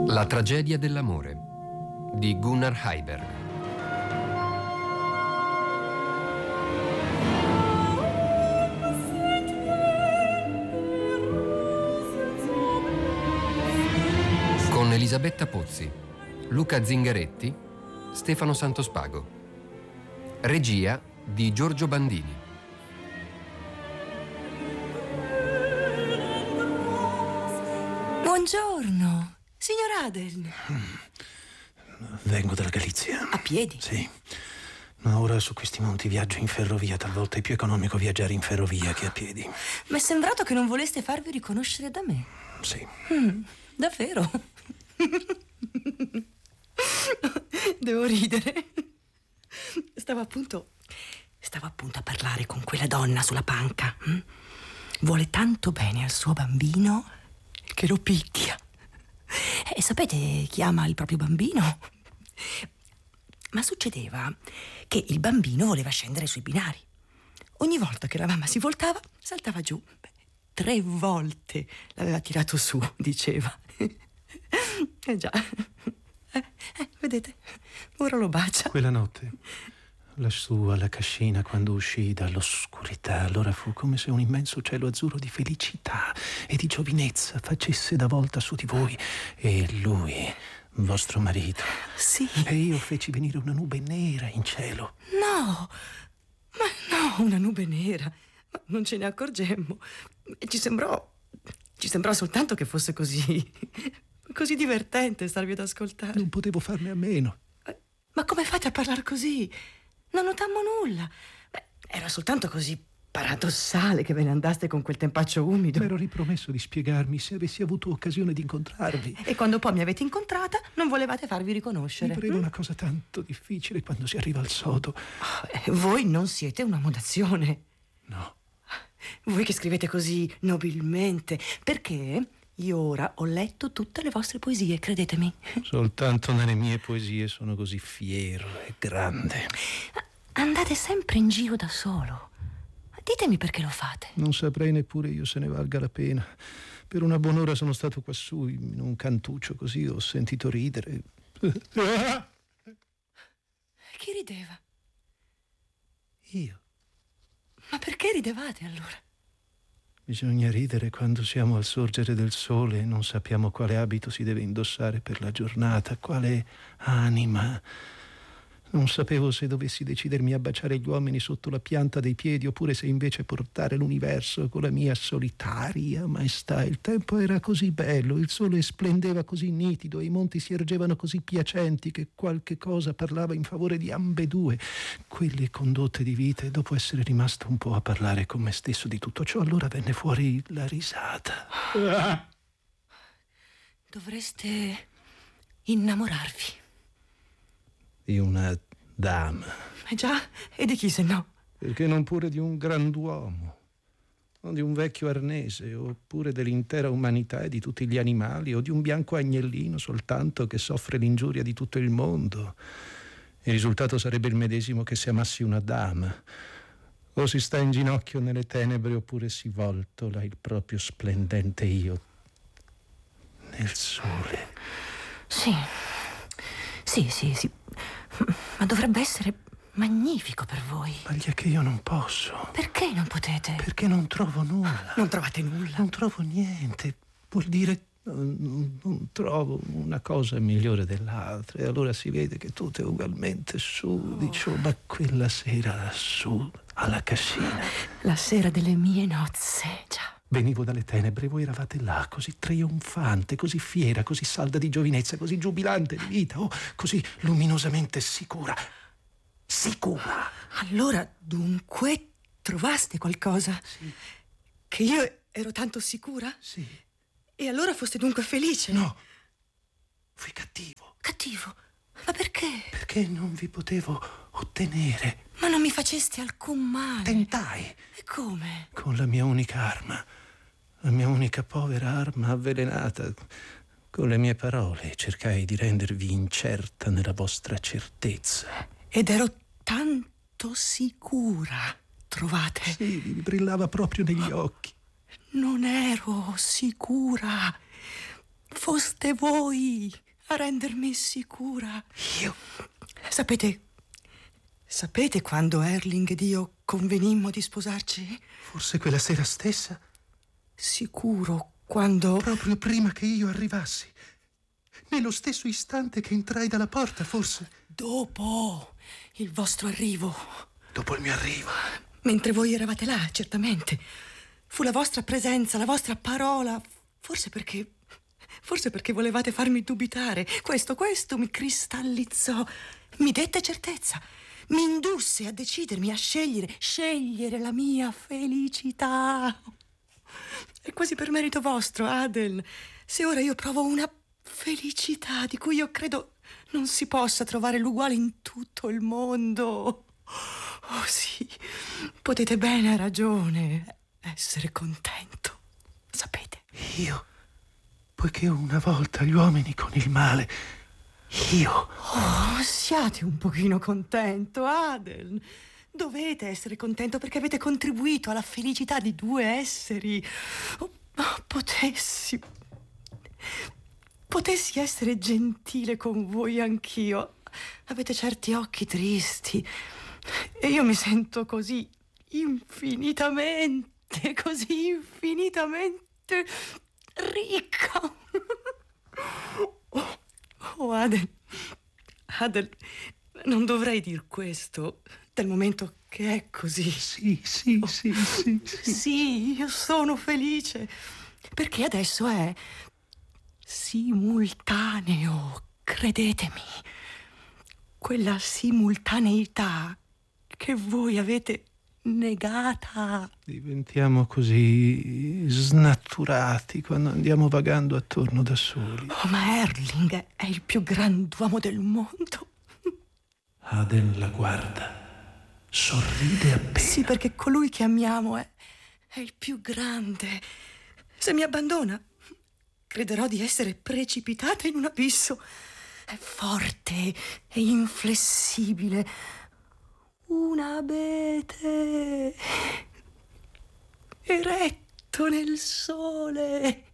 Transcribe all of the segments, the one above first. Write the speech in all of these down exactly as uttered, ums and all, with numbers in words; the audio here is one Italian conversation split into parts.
La tragedia dell'amore di Gunnar Heiberg. Con Elisabetta Pozzi, Luca Zingaretti, Stefano Santospago. Regia di Giorgio Bandini. Buongiorno, signor Adeln. Vengo dalla Galizia. A piedi? Sì. Ma ora su questi monti viaggio in ferrovia. Talvolta è più economico viaggiare in ferrovia che a piedi. Mi è sembrato che non voleste farvi riconoscere da me. Sì. Mm, davvero? Devo ridere. Stavo appunto... Stavo appunto a parlare con quella donna sulla panca. Hm? Vuole tanto bene al suo bambino che lo picchia. E sapete chi ama il proprio bambino? Ma succedeva che il bambino voleva scendere sui binari. Ogni volta che la mamma si voltava, saltava giù. Beh, tre volte l'aveva tirato su, diceva. Eh già. Eh, eh, vedete, ora lo bacia. Quella notte, lassù alla cascina, quando uscì dall'oscurità, allora fu come se un immenso cielo azzurro di felicità e di giovinezza facesse da volta su di voi e lui, vostro marito. Sì. E io feci venire una nube nera in cielo. No, ma no, una nube nera. Ma non ce ne accorgemmo. Ci sembrò, ci sembrò soltanto che fosse così, così divertente starvi ad ascoltare. Non potevo farne a meno. Ma come fate a parlare così? Non notammo nulla. Beh, era soltanto così paradossale che ve ne andaste con quel tempaccio umido. Mi ero ripromesso di spiegarmi se avessi avuto occasione di incontrarvi. E quando poi mi avete incontrata non volevate farvi riconoscere. Mi pareva mm? una cosa tanto difficile quando si arriva al sodo. Oh, eh, voi non siete un uomo d'azione. No. Voi che scrivete così nobilmente. Perché io ora ho letto tutte le vostre poesie, credetemi. Soltanto nelle mie poesie sono così fiero e grande. Andate sempre in giro da solo. Ditemi perché lo fate. Non saprei neppure io se ne valga la pena. Per una buon'ora sono stato quassù in un cantuccio, così ho sentito ridere. Chi rideva? Io. Ma perché ridevate allora? Bisogna ridere quando siamo al sorgere del sole e non sappiamo quale abito si deve indossare per la giornata, quale anima. Non sapevo se dovessi decidermi a baciare gli uomini sotto la pianta dei piedi oppure se invece portare l'universo con la mia solitaria maestà. Il tempo era così bello, il sole splendeva così nitido e i monti si ergevano così piacenti che qualche cosa parlava in favore di ambedue quelle condotte di vita, e dopo essere rimasto un po' a parlare con me stesso di tutto ciò, allora venne fuori la risata. Dovreste innamorarvi. Di una dama. Eh già, e di chi se no? Perché non pure di un grand'uomo, o di un vecchio arnese, oppure dell'intera umanità e di tutti gli animali, o di un bianco agnellino soltanto che soffre l'ingiuria di tutto il mondo. Il risultato sarebbe il medesimo che se amassi una dama. O si sta in ginocchio nelle tenebre, oppure si voltola il proprio splendente io nel sole. Sì, sì, sì, sì. Ma dovrebbe essere magnifico per voi. Ma gli è che io non posso. Perché non potete? Perché non trovo nulla. Non trovate nulla? Non trovo niente. Vuol dire non, non trovo una cosa migliore dell'altra. E allora si vede che tutto è ugualmente sudicio. Oh. Ma quella sera lassù, alla cascina. La sera delle mie nozze, già. Venivo dalle tenebre, voi eravate là, così trionfante, così fiera, così salda di giovinezza, così giubilante di vita, oh, così luminosamente sicura. Sicura! Allora, dunque, trovaste qualcosa? Sì. Che io ero tanto sicura? Sì. E allora foste dunque felice? No, fui cattivo. Cattivo? Ma perché? Perché non vi potevo ottenere. Ma non mi faceste alcun male. Tentai. E come? Con la mia unica arma. La mia unica povera arma avvelenata. Con le mie parole cercai di rendervi incerta nella vostra certezza. Ed ero tanto sicura, trovate? Sì, vi brillava proprio negli occhi. Non ero sicura. foste voi a rendermi sicura. Io? Sapete, sapete quando Erling ed io convenimmo di sposarci? Forse quella sera stessa? Sicuro, quando... Proprio prima che io arrivassi. Nello stesso istante che entrai dalla porta, forse. Dopo il vostro arrivo. Dopo il mio arrivo. Mentre voi eravate là, certamente. Fu la vostra presenza, la vostra parola. Forse perché... Forse perché volevate farmi dubitare. Questo, questo mi cristallizzò. Mi dette certezza. Mi indusse a decidermi, a scegliere, scegliere la mia felicità. È quasi per merito vostro, Adel, se ora io provo una felicità di cui io credo non si possa trovare l'uguale in tutto il mondo. Oh sì, potete bene, a ragione, essere contento, sapete? Io, poiché una volta gli uomini con il male, io... Oh, siate un pochino contento, Adel. Dovete essere contento perché avete contribuito alla felicità di due esseri. Oh, potessi... Potessi essere gentile con voi anch'io. Avete certi occhi tristi e io mi sento così infinitamente, così infinitamente ricca. Oh, oh Adel, Adel, non dovrei dir questo dal momento che è così. Sì, sì, oh, sì, sì, sì. Sì, io sono felice perché adesso è simultaneo, credetemi. Quella simultaneità che voi avete negata. Diventiamo così snaturati quando andiamo vagando attorno da soli. Oh, ma Erling è il più grand'uomo del mondo. Aden la guarda, sorride appena. Sì, perché colui che amiamo è, è il più grande. Se mi abbandona, crederò di essere precipitata in un abisso. È forte e inflessibile. Un abete eretto nel sole.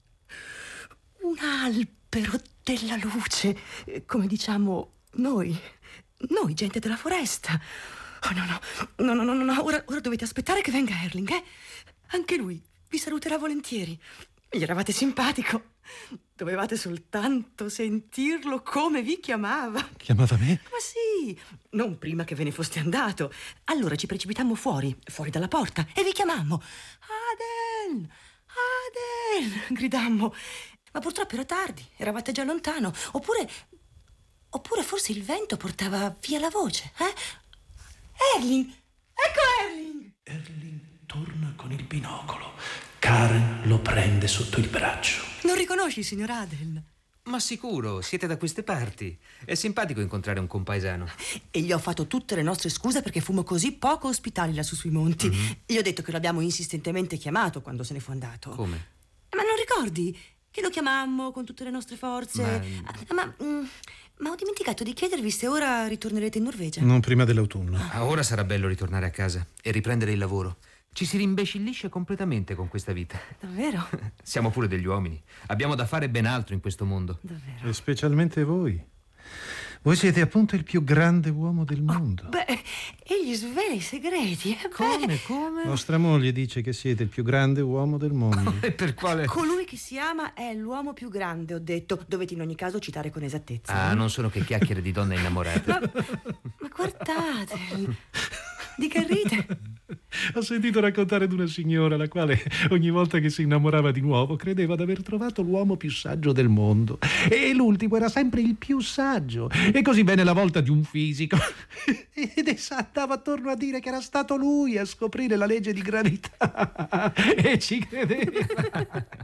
Un albero della luce, come diciamo noi, noi gente della foresta. Oh no, no, no, no, no, no. Ora, ora dovete aspettare che venga Erling, eh? Anche lui vi saluterà volentieri. Gli eravate simpatico. Dovevate soltanto sentirlo come vi chiamava. Chiamava me? Ma sì, non prima che ve ne foste andato. Allora ci precipitammo fuori, fuori dalla porta, e vi chiamammo. Adel! Adel! Gridammo. Ma purtroppo era tardi, eravate già lontano. Oppure... Oppure forse il vento portava via la voce, eh? Erling! Ecco Erling! Erling torna con il binocolo. Karen lo prende sotto il braccio. Non riconosci il signor Adel? Ma sicuro, siete da queste parti. È simpatico incontrare un compaesano. E gli ho fatto tutte le nostre scuse perché fummo così poco ospitali lassù sui monti. Mm-hmm. Gli ho detto che lo abbiamo insistentemente chiamato quando se ne fu andato. Come? Ma non ricordi? Che lo chiamammo con tutte le nostre forze. Ma, ah, ma, mm, ma ho dimenticato di chiedervi se ora ritornerete in Norvegia. Non prima dell'autunno. Ah, ora sarà bello ritornare a casa e riprendere il lavoro. Ci si rimbecillisce completamente con questa vita. Davvero? Siamo pure degli uomini. Abbiamo da fare ben altro in questo mondo. Davvero? E specialmente voi. Voi siete appunto il più grande uomo del mondo. Oh, beh, egli svela i segreti. Eh, come, beh. come? Vostra moglie dice che siete il più grande uomo del mondo. E per quale? Colui che si ama è l'uomo più grande, ho detto. Dovete in ogni caso citare con esattezza. Ah, non sono che chiacchiere di donne innamorate. Ma, ma guardate, di che ride? Ho sentito raccontare di una signora la quale ogni volta che si innamorava di nuovo credeva di aver trovato l'uomo più saggio del mondo e l'ultimo era sempre il più saggio e così bene la volta di un fisico ed essa andava attorno a dire che era stato lui a scoprire la legge di gravità e ci credeva.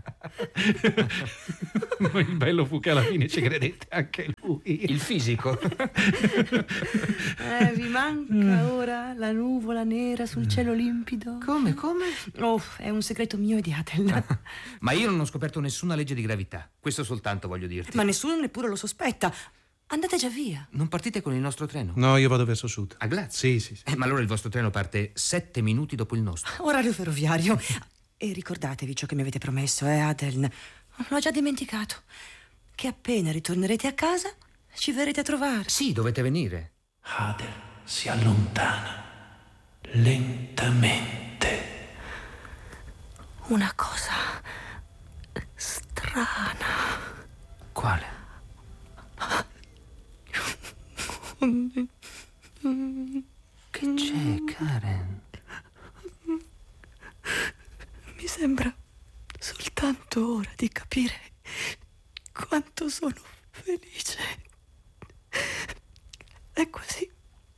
Ma il bello fu che alla fine ci credette anche lui. Il fisico. Eh, vi manca ora la nuvola nera sul cielo limpido? Come, come? Oh, è un segreto mio e di Adel. Ma io non ho scoperto nessuna legge di gravità. Questo soltanto voglio dirti. Ma nessuno neppure lo sospetta. Andate già via. Non partite con il nostro treno? No, io vado verso sud. A Graz? Sì, sì, sì. Eh, ma allora il vostro treno parte sette minuti dopo il nostro. Orario ferroviario. E ricordatevi ciò che mi avete promesso, eh, Adel? L'ho già dimenticato. Che appena ritornerete a casa ci verrete a trovare. Sì, dovete venire. Adel si allontana lentamente. Una cosa strana. Quale? Che c'è, Karen? Mi sembra soltanto ora di capire quanto sono felice. È quasi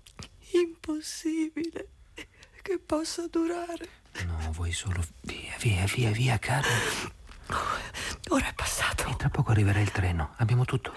impossibile che possa durare. No, vuoi solo... Via, via, via, via, Karen. Ora è passato. E tra poco arriverà il treno. Abbiamo tutto.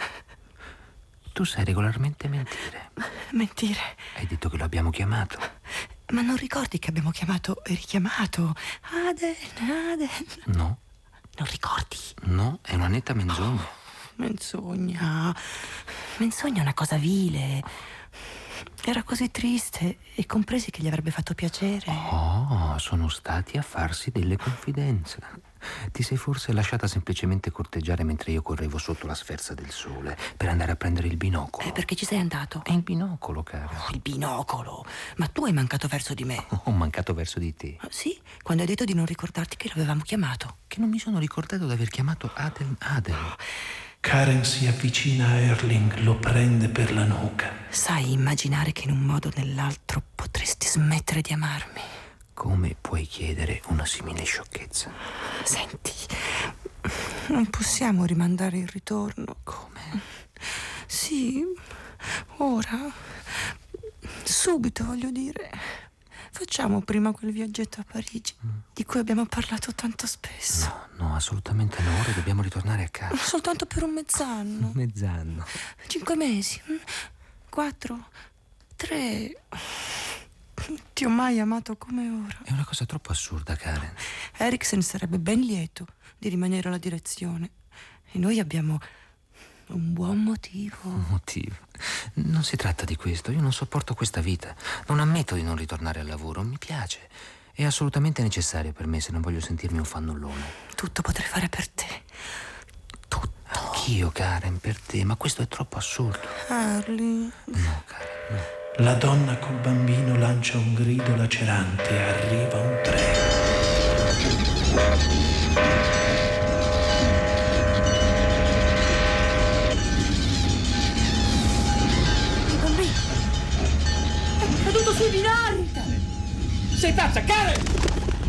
Tu sai regolarmente mentire. Mentire. Hai detto che lo abbiamo chiamato. Ma non ricordi che abbiamo chiamato e richiamato Adel, Adel? No. Non ricordi? No, è una netta menzogna. Menzogna. Menzogna è una cosa vile. Era così triste e compresi che gli avrebbe fatto piacere. Oh, sono stati a farsi delle confidenze. Ti sei forse lasciata semplicemente corteggiare mentre io correvo sotto la sferza del sole per andare a prendere il binocolo. Eh, perché ci sei andato? È il binocolo, cara. Oh, il binocolo. Ma tu hai mancato verso di me. Ho mancato verso di te. Ah, sì, quando hai detto di non ricordarti che l'avevamo chiamato. Che non mi sono ricordato di aver chiamato Adel Adel. Karen si avvicina a Erling, lo prende per la nuca. Sai immaginare che in un modo o nell'altro potresti smettere di amarmi? Come puoi chiedere una simile sciocchezza? Senti, non possiamo rimandare il ritorno. Come? Sì, ora. Subito, voglio dire. Facciamo prima quel viaggetto a Parigi, mm. di cui abbiamo parlato tanto spesso. No, no, assolutamente no. Ora dobbiamo ritornare a casa. Ma soltanto per un mezz'anno. Un mezz'anno. Cinque mesi. Quattro. Tre. Ti ho mai amato come ora. È una cosa troppo assurda, Karen. Eriksen sarebbe ben lieto di rimanere alla direzione. E noi abbiamo un buon motivo. Un motivo? Non si tratta di questo. Io non sopporto questa vita. Non ammetto di non ritornare al lavoro. Mi piace. È assolutamente necessario per me se non voglio sentirmi un fannullone. Tutto potrei fare per te. Tutto. Anch'io, Karen, per te. Ma questo è troppo assurdo. Harley. No, Karen, no. La donna col bambino lancia un grido lacerante e arriva un treno.